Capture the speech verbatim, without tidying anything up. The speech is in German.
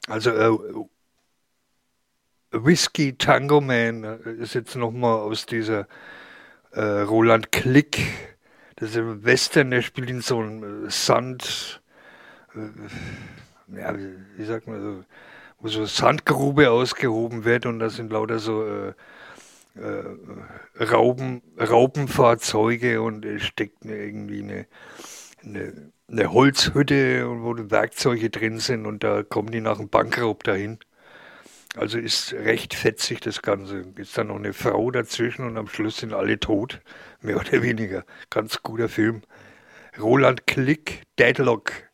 Also äh, Whiskey Tango Man äh, ist jetzt nochmal aus dieser äh, Roland Klick. Das ist ein Western, der spielt in so einem äh, Sand, äh, ja, wie, wie sagt man so, wo so Sandgrube ausgehoben wird und da sind lauter so äh, äh, Rauben, Raupenfahrzeuge und es steckt mir irgendwie eine, eine, eine Holzhütte, wo die Werkzeuge drin sind und da kommen die nach dem Bankraub dahin. Also ist recht fetzig das Ganze. Ist dann noch eine Frau dazwischen und am Schluss sind alle tot. Mehr oder weniger. Ganz guter Film. Roland Klick, Deadlock.